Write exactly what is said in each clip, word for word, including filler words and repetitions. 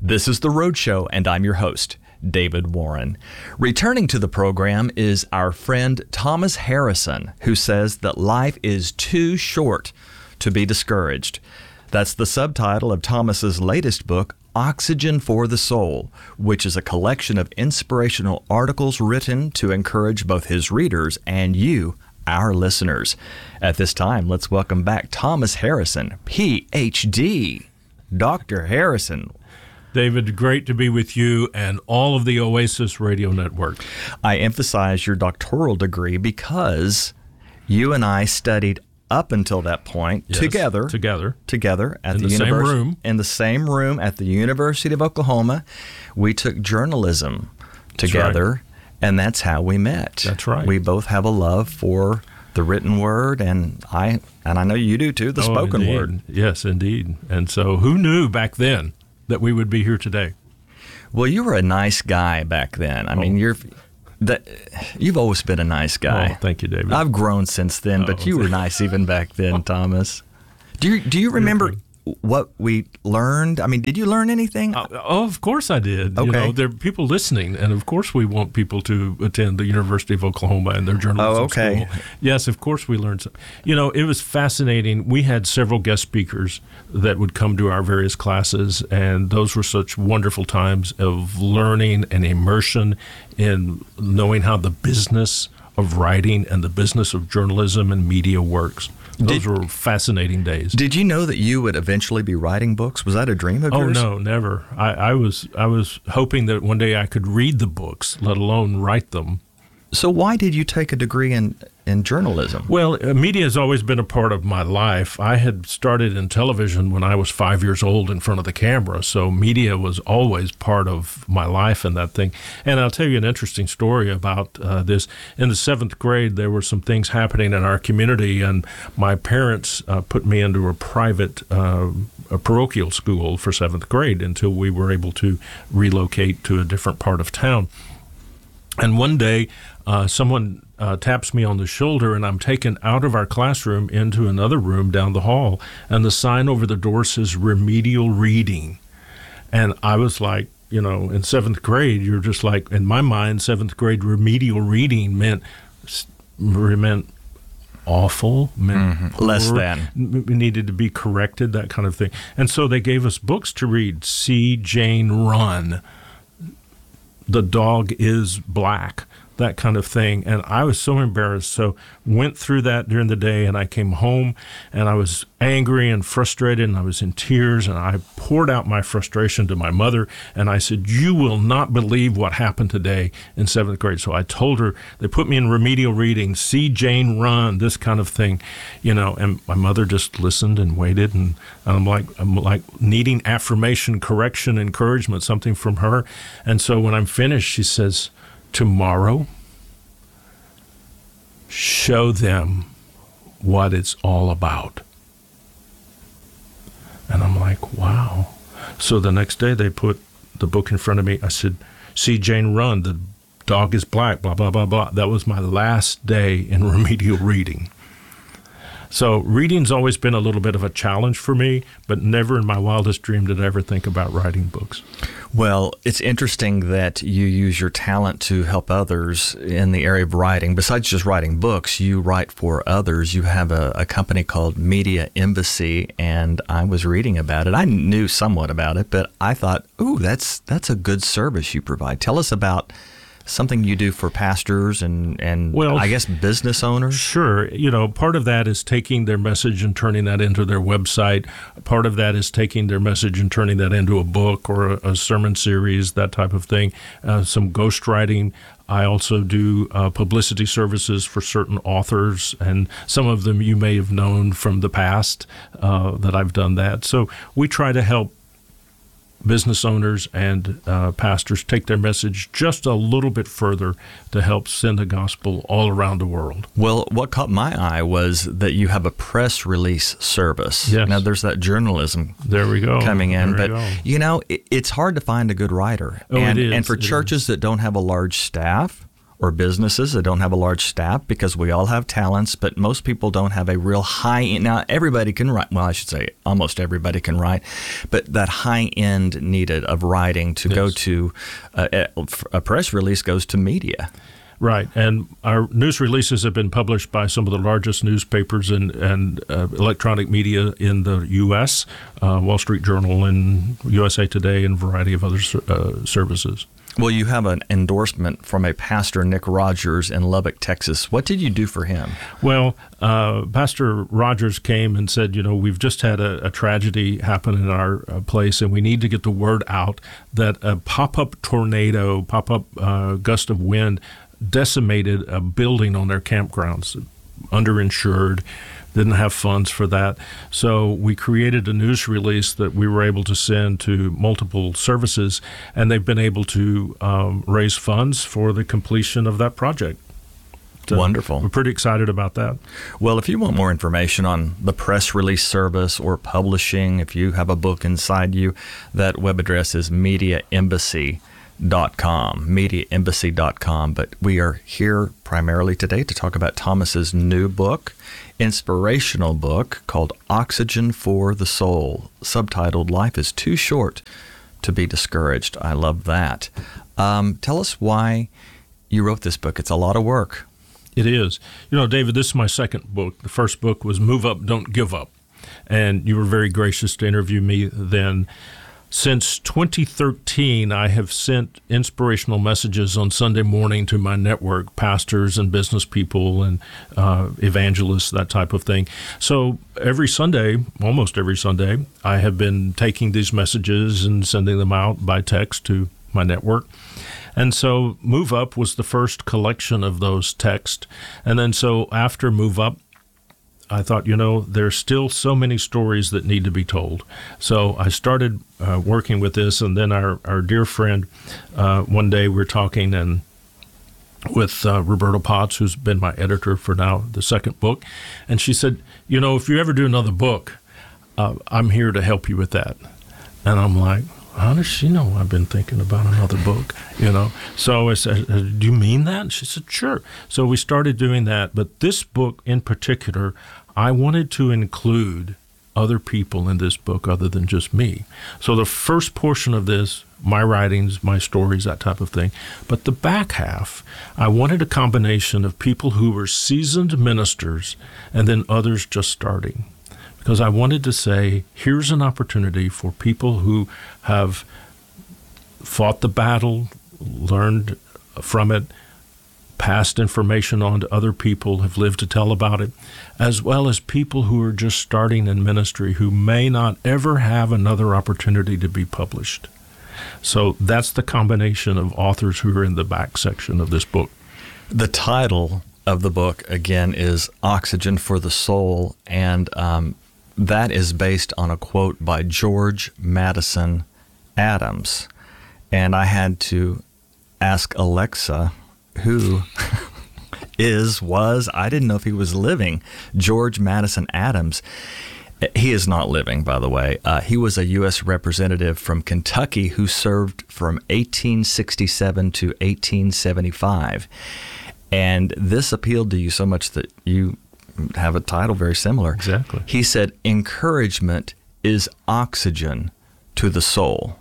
This is The Road Show, and I'm your host, David Warren. Returning to the program is our friend Thomas Harrison, who says that life is too short to be discouraged. That's the subtitle of Thomas's latest book, Oxygen for the Soul, which is a collection of inspirational articles written to encourage both his readers and you, our listeners. At this time, let's welcome back Thomas Harrison, P H D Doctor Harrison. David, great to be with you and all of the Oasis Radio Network. I emphasize your doctoral degree because you and I studied up until that point yes, together, together, together at in the, the same univers- room, in the same room at the University of Oklahoma. We took journalism together, that's right. and that's how we met. That's right. We both have a love for the written word, and I and I know you do too, the oh, spoken indeed. word. Yes, indeed. And so, who knew back then that we would be here today? Well, you were a nice guy back then. I oh. mean, you're that you've always been a nice guy. Oh, thank you, David. I've grown since then, oh, but you were nice even back then, Thomas. Do you do you remember what we learned? I mean, did you learn anything? Uh, oh, of course I did. Okay. You know, there are people listening, and of course we want people to attend the University of Oklahoma and their journalism oh, okay. school. Yes, of course we learned some. You know, it was fascinating. We had several guest speakers that would come to our various classes, and those were such wonderful times of learning and immersion in knowing how the business of writing and the business of journalism and media works. Those did, were fascinating days. Did you know that you would eventually be writing books? Was that a dream of oh, yours? Oh, no, never. I, I was I was hoping that one day I could read the books, let alone write them. So why did you take a degree in, in journalism? Well, uh, media has always been a part of my life. I had started in television when I was five years old in front of the camera, so media was always part of my life and that thing. And I'll tell you an interesting story about uh, this. In the seventh grade, there were some things happening in our community, and my parents uh, put me into a private uh, a parochial school for seventh grade until we were able to relocate to a different part of town. And one day, uh, someone uh, taps me on the shoulder, and I'm taken out of our classroom into another room down the hall, and the sign over the door says remedial reading. And I was like, you know, in seventh grade, you're just like, in my mind, seventh grade remedial reading meant meant awful, meant mm-hmm. poor, less than. Needed to be corrected, that kind of thing. And so they gave us books to read. See Jane Run. The Dog is Black, that kind of thing. And I was so embarrassed. So went through that during the day, and I came home, and I was angry and frustrated, and I was in tears, and I poured out my frustration to my mother, and I said, you will not believe what happened today in seventh grade. So I told her, they put me in remedial reading, See Jane Run, this kind of thing, you know, and my mother just listened and waited, and I'm like, I'm like needing affirmation, correction, encouragement, something from her. And so when I'm finished, she says, tomorrow, show them what it's all about. And I'm like, wow. So the next day they put the book in front of me. I said, See Jane Run, The Dog is Black, blah, blah, blah, blah. That was my last day in remedial reading. So reading's always been a little bit of a challenge for me, but never in my wildest dream did I ever think about writing books. Well, it's interesting that you use your talent to help others in the area of writing. Besides just writing books, you write for others. You have a, a company called Media Embassy, and I was reading about it. I knew somewhat about it, but I thought, ooh, that's that's a good service you provide. Tell us about something you do for pastors and, and well, I guess business owners? Sure. You know, part of that is taking their message and turning that into their website. Part of that is taking their message and turning that into a book or a, a sermon series, that type of thing. Uh, some ghostwriting. I also do uh, publicity services for certain authors, and some of them you may have known from the past uh, that I've done that. So we try to help business owners and uh, pastors take their message just a little bit further to help send the gospel all around the world. Well, what caught my eye was that you have a press release service. Yes. Now, there's that journalism there we go. coming in, there but you know, it, it's hard to find a good writer. Oh, and, it is. and for it churches is. that don't have a large staff or businesses that don't have a large staff, because we all have talents, but most people don't have a real high end. Now, everybody can write. Well, I should say almost everybody can write, but that high end needed of writing to yes. go to uh, a press release goes to media. Right, and our news releases have been published by some of the largest newspapers and, and uh, electronic media in the U S, uh, Wall Street Journal and U S A Today and a variety of other uh, services. Well, you have an endorsement from a pastor, Nick Rogers, in Lubbock, Texas. What did you do for him? Well, uh, Pastor Rogers came and said, you know, we've just had a, a tragedy happen in our uh, place, and we need to get the word out that a pop-up tornado, pop-up uh, gust of wind decimated a building on their campgrounds, underinsured, didn't have funds for that. So we created a news release that we were able to send to multiple services, and they've been able to um, raise funds for the completion of that project. So wonderful. We're pretty excited about that. Well, if you want more information on the press release service or publishing, if you have a book inside you, that web address is media embassy dot com, media embassy dot com. But we are here primarily today to talk about Thomas's new book, inspirational book called Oxygen for the Soul, subtitled Life is Too Short to Be Discouraged. I love that. Um, tell us why you wrote this book. It's a lot of work. It is. You know, David, this is my second book. The first book was Move Up, Don't Give Up. And you were very gracious to interview me then. Since twenty thirteen, I have sent inspirational messages on Sunday morning to my network, pastors and business people and uh, evangelists, that type of thing. So every Sunday, almost every Sunday, I have been taking these messages and sending them out by text to my network. And so Move Up was the first collection of those texts. And then so after Move Up, I thought, you know, there's still so many stories that need to be told. So I started uh, working with this, and then our, our dear friend, uh, one day we're talking and with uh, Roberta Potts, who's been my editor for now the second book, and she said, you know, if you ever do another book, uh, I'm here to help you with that. And I'm like, how does she know I've been thinking about another book, you know? So I said, do you mean that? And she said, sure. So we started doing that. But this book in particular, I wanted to include other people in this book other than just me. So the first portion of this, my writings, my stories, that type of thing. But the back half, I wanted a combination of people who were seasoned ministers and then others just starting. Because I wanted to say, here's an opportunity for people who have fought the battle, learned from it, passed information on to other people, have lived to tell about it, as well as people who are just starting in ministry who may not ever have another opportunity to be published. So that's the combination of authors who are in the back section of this book. The title of the book, again, is Oxygen for the Soul, and um, that is based on a quote by George Madison Adams. And I had to ask Alexa who is, was, I didn't know if he was living, George Madison Adams. He is not living, by the way. Uh, he was a U S representative from Kentucky who served from eighteen sixty-seven to eighteen seventy-five. And this appealed to you so much that you have a title very similar. Exactly. He said, encouragement is oxygen to the soul.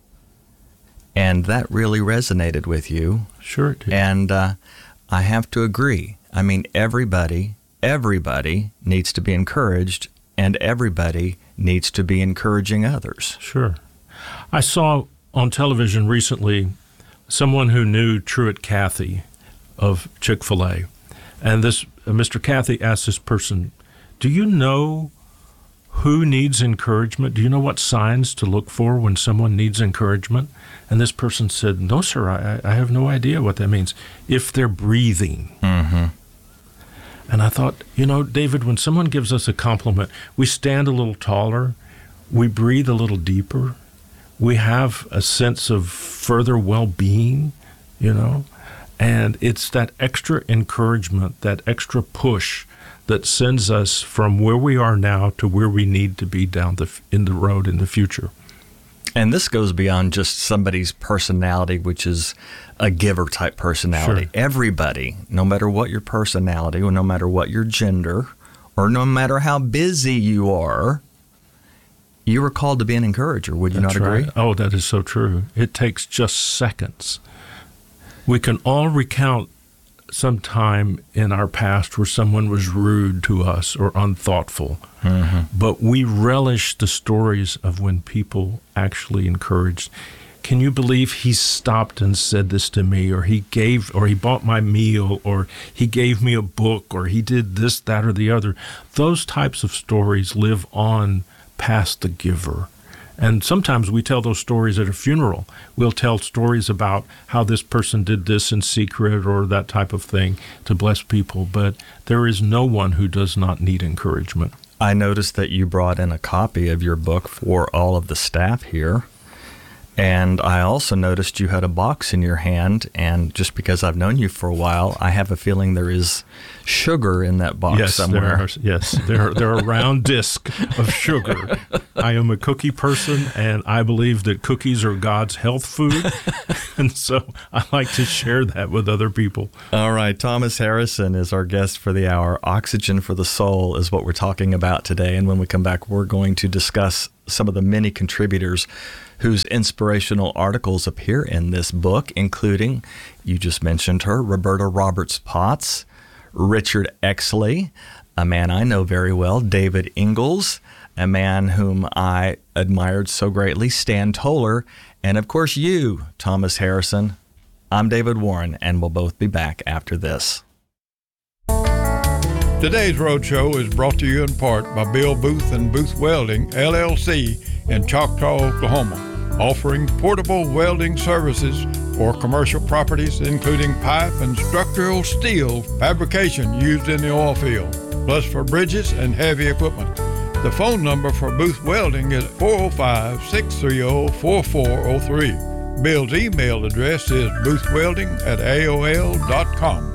And that really resonated with you. Sure it did. And uh, I have to agree. I mean, everybody, everybody needs to be encouraged, and everybody needs to be encouraging others. Sure. I saw on television recently someone who knew Truett Cathy of Chick-fil-A. And this uh, Mister Cathy asked this person, do you know who needs encouragement? Do you know what signs to look for when someone needs encouragement? And this person said, no, sir, I, I have no idea what that means. If they're breathing. Mm-hmm. And I thought, you know, David, when someone gives us a compliment, we stand a little taller, we breathe a little deeper, we have a sense of further well-being, you know, and it's that extra encouragement, that extra push that sends us from where we are now to where we need to be down the in the road in the future. And this goes beyond just somebody's personality, which is a giver type personality. Sure. Everybody, no matter what your personality, or no matter what your gender, or no matter how busy you are, you were called to be an encourager. Would you That's not agree? Right. Oh, that is so true. It takes just seconds. We can all recount some time in our past where someone was rude to us or unthoughtful, mm-hmm. but we relish the stories of when people actually encouraged. Can you believe he stopped and said this to me, or he gave, or he bought my meal, or he gave me a book, or he did this, that, or the other? Those types of stories live on past the giver. And sometimes we tell those stories at a funeral. We'll tell stories about how this person did this in secret or that type of thing to bless people. But there is no one who does not need encouragement. I noticed that you brought in a copy of your book for all of the staff here. And I also noticed you had a box in your hand, and just because I've known you for a while, I have a feeling there is sugar in that box yes, somewhere. There are, yes, there, there are a round disc of sugar. I am a cookie person, and I believe that cookies are God's health food, and so I like to share that with other people. All right, Thomas Harrison is our guest for the hour. Oxygen for the Soul is what we're talking about today, and when we come back, we're going to discuss some of the many contributors whose inspirational articles appear in this book, including, you just mentioned her, Roberta Roberts Potts, Richard Exley, a man I know very well, David Ingalls, a man whom I admired so greatly, Stan Toller, and of course you, Thomas Harrison. I'm David Warren, and we'll both be back after this. Today's Roadshow is brought to you in part by Bill Booth and Booth Welding, L L C, in Choctaw, Oklahoma, offering portable welding services for commercial properties, including pipe and structural steel fabrication used in the oil field, plus for bridges and heavy equipment. The phone number for Booth Welding is four oh five, six three zero, four four zero three. Bill's email address is boothwelding at A O L dot com.